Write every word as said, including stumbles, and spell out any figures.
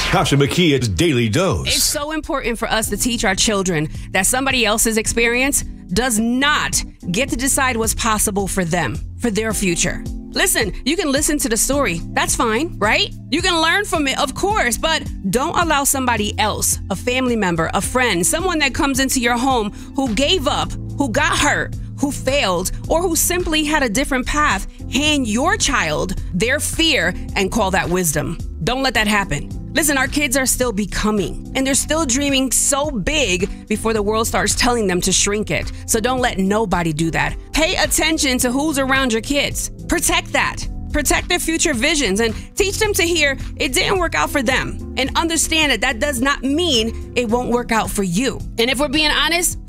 Tasha Makia's Daily Dose. It's so important for us to teach our children that somebody else's experience does not get to decide what's possible for them, for their future. Listen, you can listen to the story. That's fine, right? You can learn from it, of course, but don't allow somebody else, a family member, a friend, someone that comes into your home who gave up, who got hurt, who failed, or who simply had a different path, hand your child their fear and call that wisdom. Don't let that happen. Listen, our kids are still becoming, and they're still dreaming so big before the world starts telling them to shrink it. So don't let nobody do that. Pay attention to who's around your kids. Protect that. Protect their future visions and teach them to hear it didn't work out for them, and understand that that does not mean it won't work out for you. And if we're being honest,